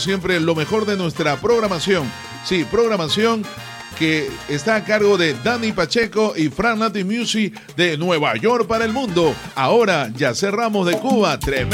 Siempre lo mejor de nuestra programación. Sí, programación que está a cargo de Dani Pacheco y Fran Latin Music de Nueva York para el mundo. Ahora ya cerramos de Cuba. Tremendo.